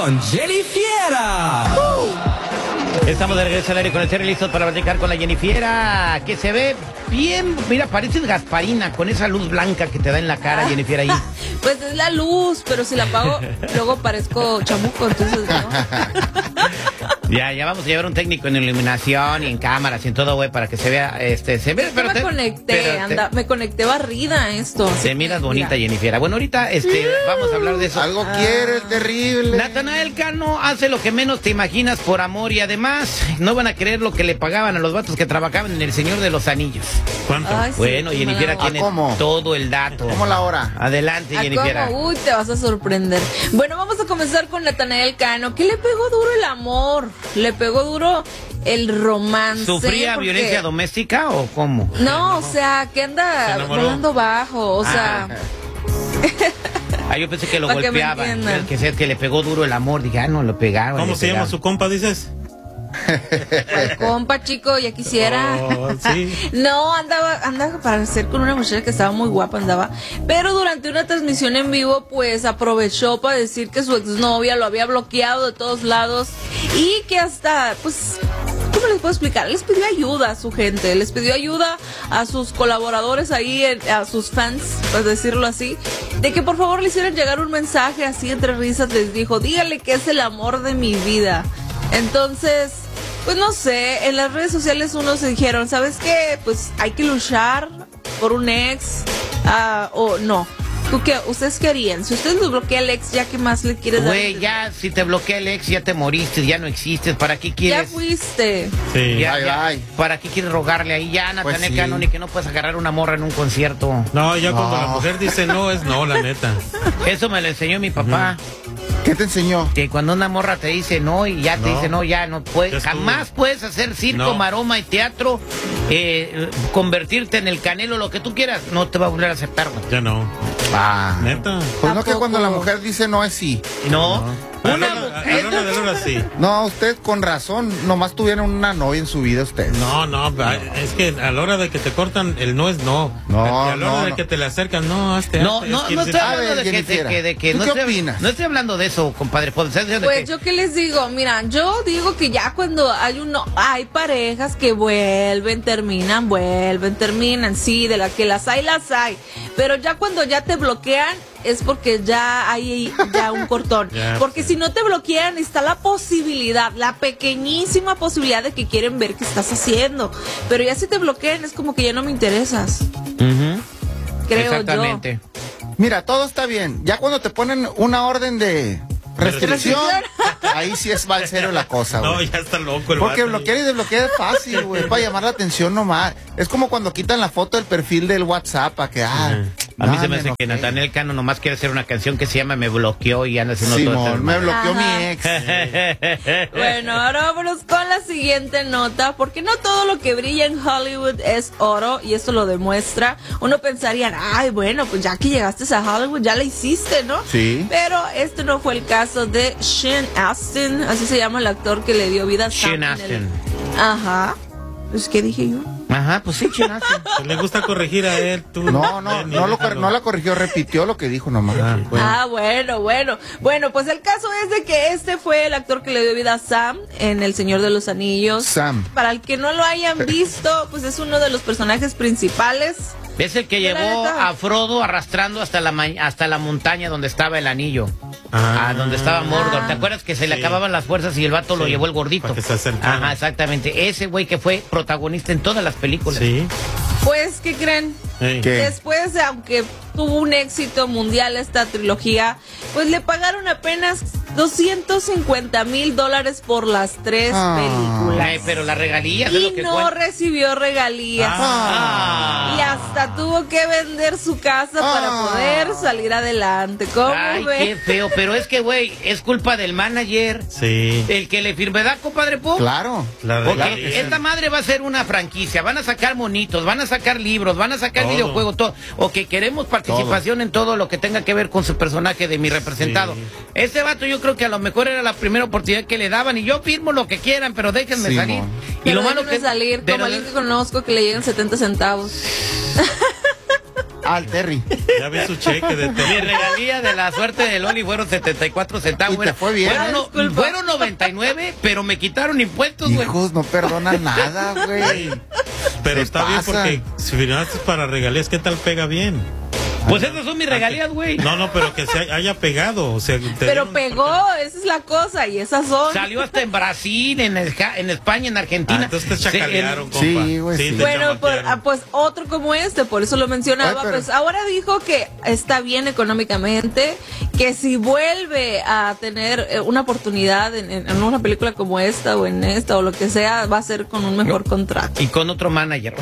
con Jennifiera. Estamos de regreso al aire con el Terry, listos para platicar con la Jennifiera, que se ve bien, mira, pareces Gasparina con esa luz blanca que te da en la cara, Jennifiera, ahí. Pues es la luz, pero si la apago, luego parezco chamuco, entonces no. Ya vamos a llevar un técnico en iluminación y en cámaras y en todo, güey, para que se vea, se ve, pero me conecté barrida a esto. Te miras bonita, Jennifiera. Bueno, ahorita, vamos a hablar de eso. Algo quiere el terrible. Natanael Cano hace lo que menos te imaginas por amor y además no van a creer lo que le pagaban a los vatos que trabajaban en El Señor de los Anillos. ¿Cuánto? Ay, Bueno, sí, Jennifiera tiene todo el dato. ¿Cómo la hora? Adelante, Jennifiera. ¿Cómo? Uy, te vas a sorprender. Bueno, vamos a comenzar con Natanael Cano. ¿Qué le pegó duro el amor? Le pegó duro el romance. ¿Sufría violencia doméstica o cómo? No, o sea, que anda volando bajo, o sea... yo pensé que lo Para que golpeaba. Que le pegó duro el amor. Dije, no, lo pegaba. ¿Cómo se llama su compa, dices? El compa, chico, ya quisiera. Sí. No, andaba para ser con una muchacha que estaba muy guapa, pero durante una transmisión en vivo, pues aprovechó para decir que su exnovia lo había bloqueado de todos lados y que hasta, pues, ¿cómo les puedo explicar? Les pidió ayuda a su gente, les pidió ayuda a sus colaboradores ahí, a sus fans, por decirlo así, de que por favor le hicieran llegar un mensaje así entre risas. Les dijo, dígale que es el amor de mi vida. Entonces, pues no sé, en las redes sociales unos se dijeron, ¿sabes qué? Pues hay que luchar por un ex, o no. ¿Ustedes qué harían? Si ustedes lo bloquea el ex, ¿ya qué más le quieres dar? Güey, ya, si te bloquea el ex, ya te moriste, ya no existes. ¿Para qué quieres? Ya fuiste. Sí. Ya. ¿Para qué quieres rogarle ahí? Ya, Natanael Cano, ni que no puedes agarrar una morra en un concierto. No, ya cuando la mujer dice no, es no, la neta. Eso me lo enseñó mi papá. ¿Qué te enseñó? Que cuando una morra te dice no y ya te dice no, ya no puedes, jamás puedes hacer circo, maroma y teatro, convertirte en el Canelo, lo que tú quieras, no te va a volver a aceptar. Ya no. ¿Neta? Pues no, que cuando la mujer dice no es sí. No. Una mujer sí. No, usted con razón, nomás tuvieron una novia en su vida usted. No, es que a la hora de que te cortan, el no es no. No, a la hora de que te le acercan, no, no estoy hablando de que ¿Tú qué opinas? No estoy hablando de eso, compadre. Pues yo qué les digo, mira, yo digo que ya cuando hay parejas que vuelven, terminan, sí, de las que las hay, pero ya cuando ya te bloquean es porque ya hay un cortón. Porque si no te bloquean está la posibilidad, la pequeñísima posibilidad de que quieren ver qué estás haciendo. Pero ya si te bloquean es como que ya no me interesas. Creo exactamente. yo. Mira, todo está bien. Ya cuando te ponen una orden de restricción, ahí sí va al cero la cosa, güey. No, ya está loco el Porque vato. bloquear y desbloquear es fácil, güey, para llamar la atención nomás. Es como cuando quitan la foto del perfil del WhatsApp, para que, a mí se me hace que Natanael Cano nomás quiere hacer una canción que se llama Me Bloqueó y anda haciendo todo esto. Me bloqueó mi ex. Bueno, ahora vámonos con la siguiente nota, porque no todo lo que brilla en Hollywood es oro, y esto lo demuestra. Uno pensaría, bueno, pues ya que llegaste a Hollywood, ya la hiciste, ¿no? Sí. Pero este no fue el caso de Sean Astin, así se llama el actor que le dio vida a Sam. Sean Astin. Ajá. Pues, ¿qué dije yo? Ajá, pues sí, Sean Astin. Le gusta corregir a él, tú. No la corrigió, repitió lo que dijo nomás. Bueno, pues el caso es de que este fue el actor que le dio vida a Sam en El Señor de los Anillos. Sam. Para el que no lo hayan visto, pues es uno de los personajes principales. Es el que llevó a Frodo arrastrando hasta la montaña donde estaba el anillo. Donde estaba Mordor. ¿Te acuerdas que se le acababan las fuerzas y el vato lo llevó el gordito? Para que se acercara. Ajá, exactamente. Ese güey que fue protagonista en todas las películas. Sí. Pues, ¿qué creen? ¿Qué? Después, aunque tuvo un éxito mundial esta trilogía, pues le pagaron apenas $250,000 por las 3 películas. Pero las regalías y es lo que no recibió regalías. Y hasta tuvo que vender su casa para poder salir adelante. ¿Cómo ves? Qué feo. Pero es que, güey, es culpa del manager. Sí. El que le firme, ¿verdad, compadre Po? Claro. Porque esta madre va a ser una franquicia. Van a sacar monitos, van a sacar libros, van a sacar videojuegos, todo. O que queremos participación en todo lo que tenga que ver con su personaje de mi representado. Este vato yo creo que a lo mejor era la primera oportunidad que le daban y yo firmo lo que quieran, pero déjenme salir. Y lo malo que salir, como alguien que conozco que le llegan 70 centavos. Al Terry. Ya vi su cheque de Mi Terry. regalía de la suerte de Loli fueron 74 centavos. ¿Y te fue bien? Fueron 99, pero me quitaron impuestos, güey. Hijos, no perdonan nada, güey. Pero Se está bien pasa. porque si firmaste para regalías, ¿qué tal pega bien? Pues esas son mis regalías, güey. No, pero que se haya pegado. O sea, Pero pegó, esa es la cosa, y esas son. Salió hasta en Brasil, en España, en Argentina. Entonces te chacalearon, compa. Sí, güey, sí. te Bueno, chamaquearon. pues otro como este, por eso lo mencionaba, Ay, pero- pues ahora dijo que está bien económicamente, que si vuelve a tener una oportunidad en una película como esta o en esta o lo que sea, va a ser con un mejor contrato. Y con otro manager.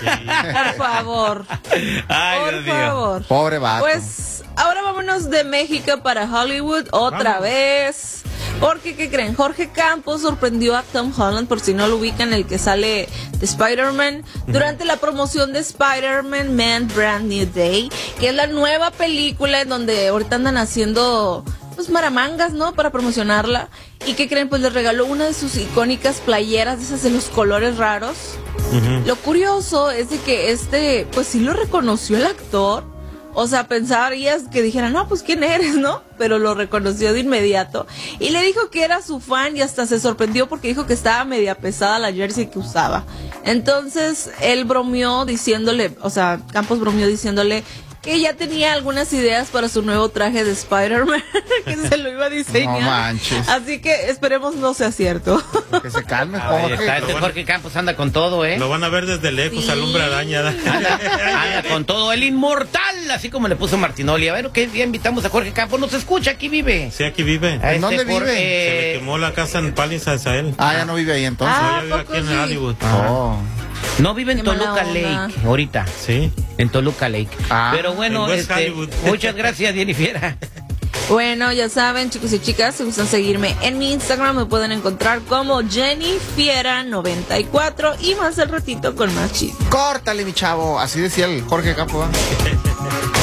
Por favor. Ay, Por Dios mío. favor. Pobre vato. Pues ahora vámonos de México para Hollywood otra vez. Porque, ¿qué creen? Jorge Campos sorprendió a Tom Holland, por si no lo ubican, el que sale de Spider-Man, durante la promoción de Spider-Man Man Brand New Day, que es la nueva película en donde ahorita andan haciendo pues maramangas, ¿no? Para promocionarla. ¿Y qué creen? Pues les regaló una de sus icónicas playeras, de esas de los colores raros. Lo curioso es de que pues sí lo reconoció el actor. O sea, pensarías que dijera, no, pues ¿quién eres, no? Pero lo reconoció de inmediato. Y le dijo que era su fan y hasta se sorprendió porque dijo que estaba media pesada la jersey que usaba. Entonces, él bromeó diciéndole, o sea, Campos bromeó diciéndole que ya tenía algunas ideas para su nuevo traje de Spider-Man, que se lo iba a diseñar. No manches. Así que esperemos no sea cierto. Que se calme, Ahí Jorge. está, este Jorge Campos anda con todo, ¿eh? Lo van a ver desde lejos, Sí. al hombre araña. Anda con todo, el inmortal, así como le puso Martinoli. A ver, ¿qué día invitamos a Jorge Campos? Nos escucha, aquí vive. Sí, aquí vive. A ¿En dónde vive? Se le quemó la casa en Palisades a él. Ah, ya no vive ahí entonces. Ah, Ella vive ¿poco aquí en sí? Hollywood. Oh. No vive en Qué mala Toluca onda. Lake, ahorita. Sí. En Toluca Lake. Ah, Pero bueno, en West Hollywood. muchas gracias, Jennifer. Bueno, ya saben, chicos y chicas, si gustan seguirme en mi Instagram, me pueden encontrar como JennyFiera94 y más al ratito con más chisme. Córtale, mi chavo. Así decía el Jorge Campos. ¿Va?